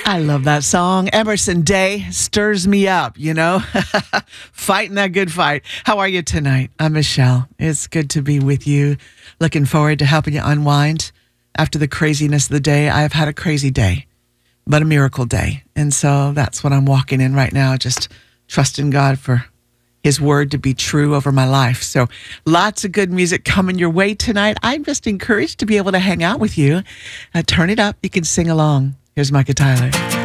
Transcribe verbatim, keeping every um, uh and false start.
I love that song. Emerson Day stirs me up, you know, fighting that good fight. How are you tonight? I'm Michelle. It's good to be with you. Looking forward to helping you unwind after the craziness of the day. I've had a crazy day, but a miracle day. And so that's what I'm walking in right now, just trusting God for his word to be true over my life. So lots of good music coming your way tonight. I'm just encouraged to be able to hang out with you. Uh, turn it up. You can sing along. Here's Micah Tyler.